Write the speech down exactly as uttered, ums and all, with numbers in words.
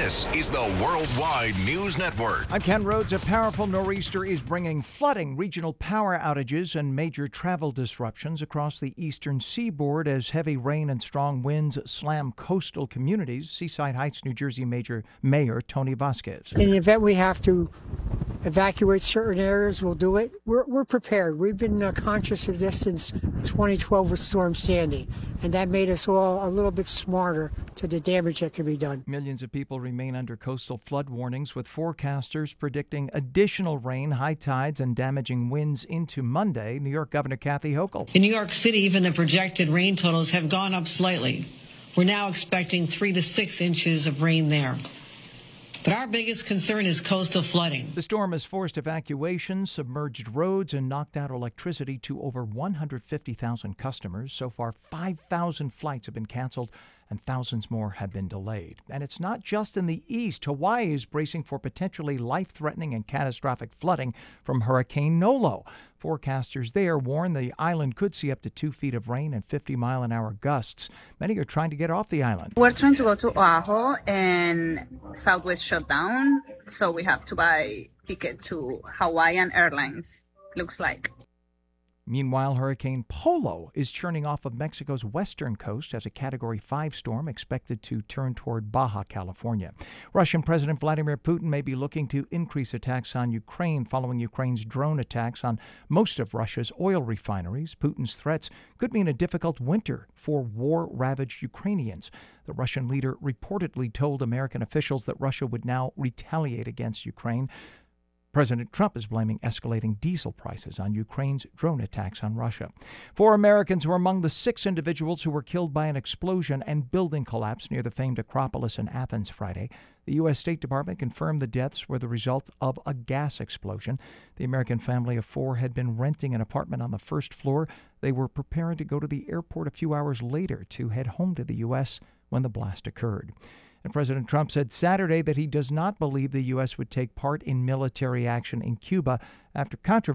This is the Worldwide News Network. I'm Ken Rhodes. A powerful nor'easter is bringing flooding, regional power outages, and major travel disruptions across the eastern seaboard as heavy rain and strong winds slam coastal communities. Seaside Heights, New Jersey Major Mayor Tony Vasquez. In the event we have to evacuate certain areas, we'll do it. We're, we're prepared. We've been uh, conscious of this since twenty twelve with Storm Sandy, and that made us all a little bit smarter to the damage that can be done. Millions of people remain under coastal flood warnings, with forecasters predicting additional rain, high tides, and damaging winds into Monday. New York Governor Kathy Hochul. In New York City, even the projected rain totals have gone up slightly. We're now expecting three to six inches of rain there. But our biggest concern is coastal flooding. The storm has forced evacuations, submerged roads, and knocked out electricity to over one hundred fifty thousand customers. So far, five thousand flights have been canceled and thousands more have been delayed. And it's not just in the east. Hawaii is bracing for potentially life-threatening and catastrophic flooding from Hurricane Nolo. Forecasters there warn the island could see up to two feet of rain and fifty mile an hour gusts. Many are trying to get off the island. We're trying to go to Oahu, and Southwest shut down, so we have to buy ticket to Hawaiian Airlines, looks like. Meanwhile, Hurricane Polo is churning off of Mexico's western coast as a Category five storm expected to turn toward Baja California. Russian President Vladimir Putin may be looking to increase attacks on Ukraine following Ukraine's drone attacks on most of Russia's oil refineries. Putin's threats could mean a difficult winter for war-ravaged Ukrainians. The Russian leader reportedly told American officials that Russia would now retaliate against Ukraine. President Trump is blaming escalating diesel prices on Ukraine's drone attacks on Russia. Four Americans were among the six individuals who were killed by an explosion and building collapse near the famed Acropolis in Athens Friday. The U S State Department confirmed the deaths were the result of a gas explosion. The American family of four had been renting an apartment on the first floor. They were preparing to go to the airport a few hours later to head home to the U S when the blast occurred. And President Trump said Saturday that he does not believe the U S would take part in military action in Cuba after controversy